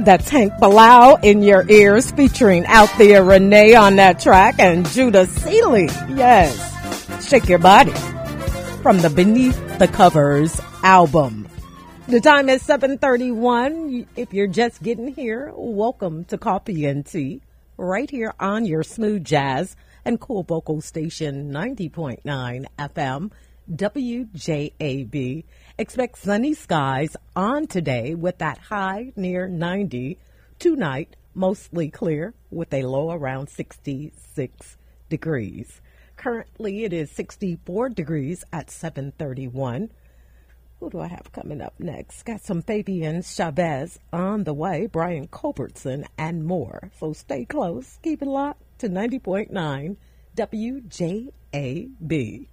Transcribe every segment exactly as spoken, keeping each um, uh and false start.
That's Hank Bilal in your ears, featuring Althea Renee on that track and Judah Seeley. Yes, Shake Your Body from the Beneath the Covers album. The time is seven thirty-one. If you're just getting here, welcome to Coffee and Tea, right here on your smooth jazz and cool vocal station ninety point nine F M, W J A B. Expect sunny skies on today with that high near ninety. Tonight, mostly clear with a low around sixty-six degrees. Currently, it is sixty-four degrees at seven thirty-one. Who do I have coming up next? Got some Fabian Chavez on the way, Brian Culbertson, and more. So stay close. Keep it locked to ninety point nine W J A B.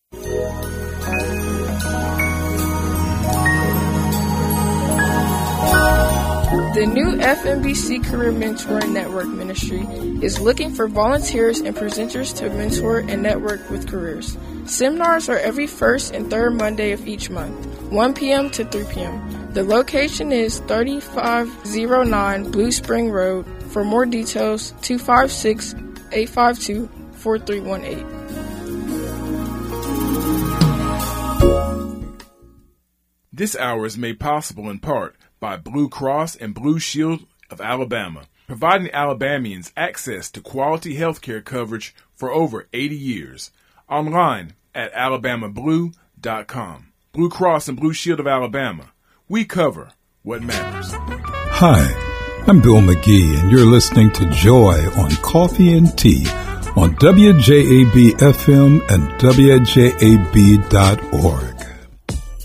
The new F M B C Career Mentor Network Ministry is looking for volunteers and presenters to mentor and network with careers. Seminars are every first and third Monday of each month, one p.m. to three p.m. The location is thirty-five oh nine Blue Spring Road. For more details, two five six, eight five two, four three one eight. This hour is made possible in part by Blue Cross and Blue Shield of Alabama, providing Alabamians access to quality health care coverage for over eighty years. Online at alabama blue dot com. Blue Cross and Blue Shield of Alabama. We cover what matters. Hi, I'm Bill McGee, and you're listening to Joy on Coffee and Tea on W J A B F M and W J A B dot org.